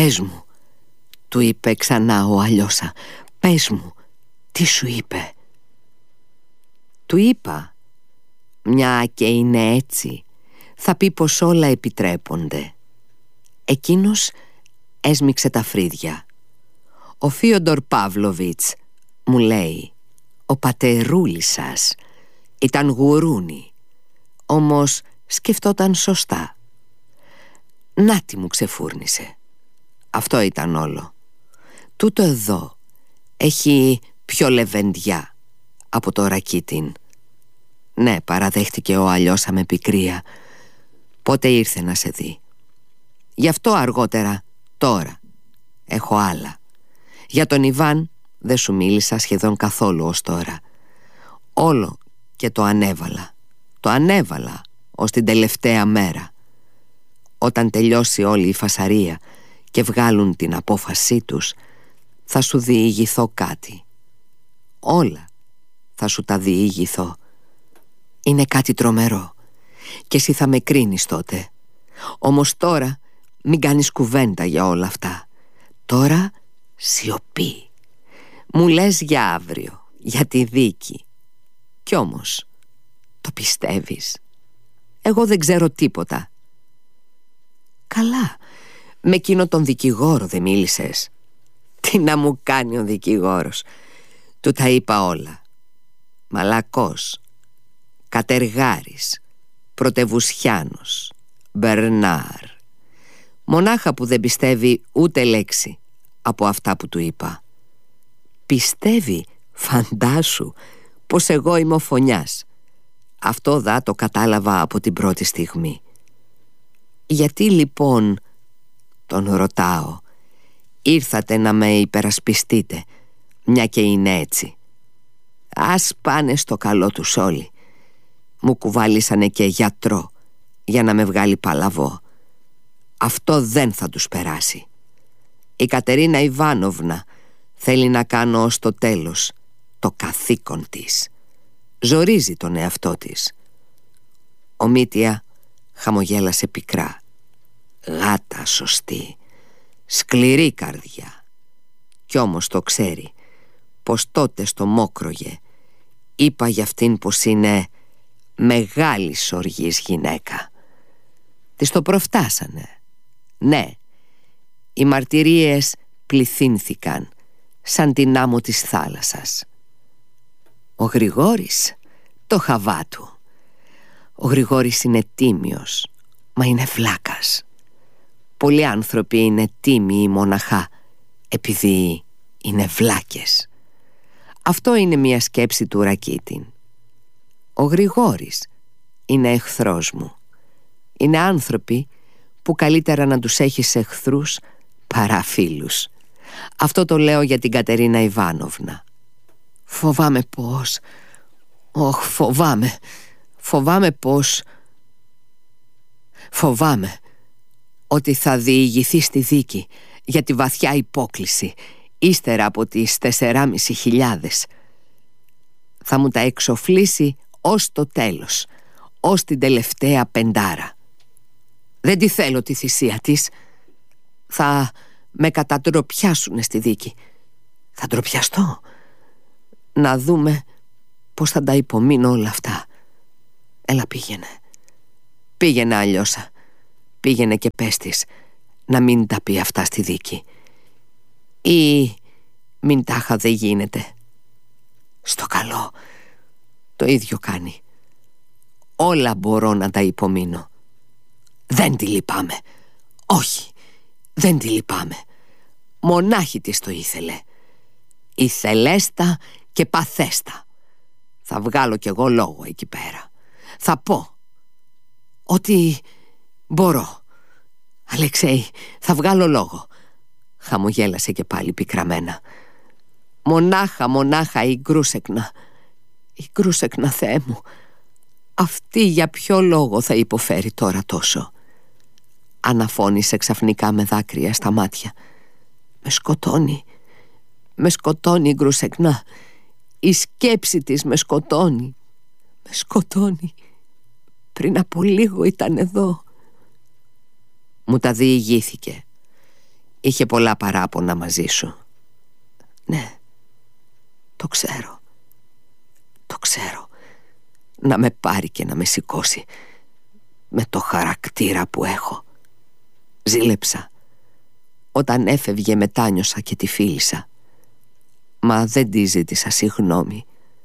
«Πες μου», του είπε ξανά ο Αλιώσα, «πες μου, τι σου είπε?» Του είπα, «Μια και είναι έτσι, θα πει πως όλα επιτρέπονται». Εκείνος έσμιξε τα φρύδια. «Ο Φίοντορ Παύλοβιτς», μου λέει, «ο πατερούλης σας ήταν γουρούνι, όμως σκεφτόταν σωστά». Να τι μου ξεφούρνησε. Αυτό ήταν όλο. Τούτο εδώ έχει πιο λεβεντιά από το Ρακίτιν. Ναι, παραδέχτηκε ο Αλιώσα με πικρία. Πότε ήρθε να σε δει? Γι' αυτό αργότερα, τώρα, έχω άλλα. Για τον Ιβάν δεν σου μίλησα σχεδόν καθόλου ως τώρα. Όλο και το ανέβαλα. Το ανέβαλα ως την τελευταία μέρα. Όταν τελειώσει όλη η φασαρία και βγάλουν την απόφασή τους, θα σου διηγηθώ κάτι. Όλα θα σου τα διηγηθώ. Είναι κάτι τρομερό και εσύ θα με κρίνεις τότε. Όμως τώρα μην κάνεις κουβέντα για όλα αυτά. Τώρα σιωπή. Μου λες για αύριο, για τη δίκη. Κι όμως το πιστεύεις? Εγώ δεν ξέρω τίποτα. Καλά, με εκείνο τον δικηγόρο δεν μίλησες? Τι να μου κάνει ο δικηγόρος? Του τα είπα όλα. Μαλακός, Κατεργάρης, Πρωτεβουσιάνος, Μπερνάρ. Μονάχα που δεν πιστεύει ούτε λέξη από αυτά που του είπα. Πιστεύει, φαντάσου, πως εγώ είμαι ο Φωνιάς. Αυτό δα το κατάλαβα από την πρώτη στιγμή. Γιατί λοιπόν, τον ρωτάω, ήρθατε να με υπερασπιστείτε, μια και είναι έτσι? Ας πάνε στο καλό τους όλοι. Μου κουβάλισανε και γιατρό για να με βγάλει παλαβό. Αυτό δεν θα τους περάσει. Η Κατερίνα Ιβάνοβνα θέλει να κάνω ως το τέλος το καθήκον της. Ζορίζει τον εαυτό της. Ο Μήτια χαμογέλασε πικρά. Γάτα σωστή, σκληρή καρδιά. Κι όμως το ξέρει πως τότε στο Μόκρογε είπα για αυτήν πως είναι μεγάλης οργής γυναίκα. Της το προφτάσανε. Ναι, οι μαρτυρίες πληθύνθηκαν σαν την άμμο της θάλασσας. Ο Γρηγόρης, το χαβά του. Ο Γρηγόρης είναι τίμιος, μα είναι βλάκας. Πολλοί άνθρωποι είναι τίμιοι μοναχά επειδή είναι βλάκες. Αυτό είναι μια σκέψη του Ρακίτιν. Ο Γρηγόρης είναι εχθρός μου. Είναι άνθρωποι που καλύτερα να τους έχεις εχθρούς παρά φίλους. Αυτό το λέω για την Κατερίνα Ιβάνοβνα. Φοβάμαι πως... Φοβάμαι πως... Φοβάμαι ότι θα διηγηθεί στη δίκη για τη βαθιά υπόκλιση ύστερα από τις 4.500. Θα μου τα εξοφλήσει ως το τέλος, ως την τελευταία πεντάρα. Δεν τη θέλω τη θυσία της. Θα με κατατροπιάσουνε στη δίκη. Θα ντροπιαστώ. Να δούμε πως θα τα υπομείνω όλα αυτά. Έλα, πήγαινε. Πήγαινε, Αλιώσα. Πήγαινε και πες της να μην τα πει αυτά στη δίκη. Ή μην τάχα δεν γίνεται. Στο καλό. Το ίδιο κάνει. Όλα μπορώ να τα υπομείνω. Δεν τη λυπάμαι. Όχι, δεν τη λυπάμαι. Μονάχη της το ήθελε. Ηθελέστα και παθέστα. Θα βγάλω κι εγώ λόγο εκεί πέρα. Θα πω ότι μπορώ. Αλεξέη, θα βγάλω λόγο. Χαμογέλασε και πάλι πικραμένα. Μονάχα η Γκρούσεκνα. Η Γκρούσεκνα, Θεέ μου. Αυτή για ποιο λόγο θα υποφέρει τώρα τόσο? Αναφώνησε ξαφνικά με δάκρυα στα μάτια. Με σκοτώνει η Γκρούσεκνα. Η σκέψη της με σκοτώνει. Με σκοτώνει. Πριν από λίγο ήταν εδώ. Μου τα διηγήθηκε είχε πολλά παράπονα μαζί σου. Ναι, το ξέρω. Το ξέρω. Να με πάρει και να με σηκώσει με το χαρακτήρα που έχω. Ζήλεψα. Όταν έφευγε μετάνιωσα και τη φίλησα. Μα δεν τη ζήτησα συγγνώμη.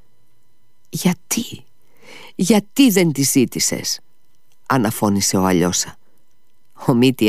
Γιατί δεν τη ζήτησες? Αναφώνησε ο Αλιώσα. Ο Μήτια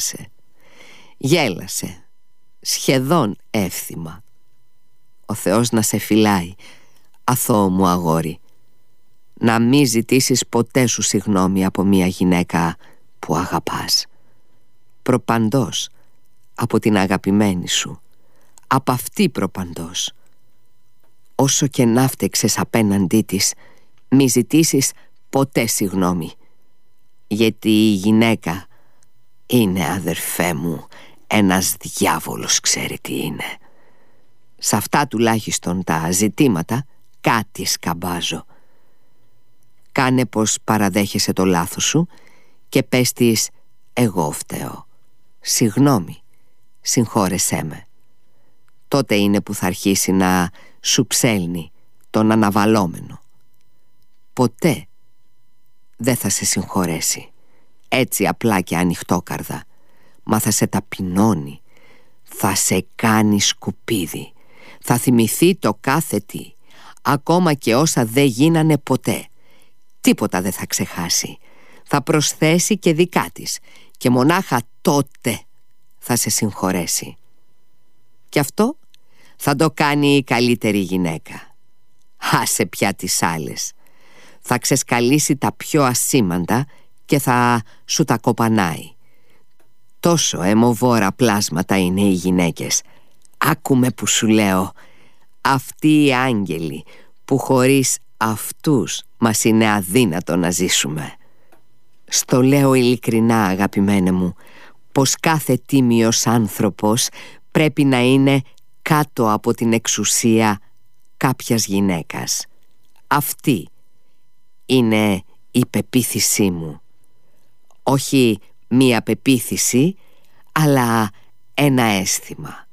γέλασε σχεδόν εύθυμα. Ο Θεός να σε φυλάει, αθώο μου αγόρι. Να μη ζητήσεις ποτέ σου συγγνώμη από μια γυναίκα που αγαπάς. Προπαντός από την αγαπημένη σου, από αυτή προπαντός. Όσο και να φταίξες απέναντί της, μη ζητήσεις ποτέ συγγνώμη. Γιατί η γυναίκα είναι, αδερφέ μου, ένας διάβολος, ξέρει τι είναι. Σ' αυτά τουλάχιστον τα ζητήματα κάτι σκαμπάζω. Κάνε πως παραδέχεσαι το λάθος σου και πες της, εγώ φταίω. Συγγνώμη, συγχώρεσέ με. Τότε είναι που θα αρχίσει να σου ψέλνει τον αναβαλόμενο. Ποτέ δεν θα σε συγχωρέσει έτσι απλά και ανοιχτόκαρδα, μα θα σε ταπεινώνει, θα σε κάνει σκουπίδι, θα θυμηθεί το κάθε τι, ακόμα και όσα δεν γίνανε ποτέ. Τίποτα δεν θα ξεχάσει. Θα προσθέσει και δικά της και μονάχα τότε θα σε συγχωρέσει. Και αυτό θα το κάνει η καλύτερη γυναίκα. Άσε πια τις άλλες. Θα ξεσκαλίσει τα πιο ασήμαντα και θα σου τα κοπανάει. Τόσο αιμοβόρα πλάσματα είναι οι γυναίκες. Άκουμε που σου λέω. Αυτοί οι άγγελοι που χωρίς αυτούς μας είναι αδύνατο να ζήσουμε. Στο λέω ειλικρινά, αγαπημένε μου, πως κάθε τίμιος άνθρωπος πρέπει να είναι κάτω από την εξουσία κάποιας γυναίκας. Αυτή είναι η πεποίθησή μου. Όχι μία πεποίθηση, αλλά ένα αίσθημα.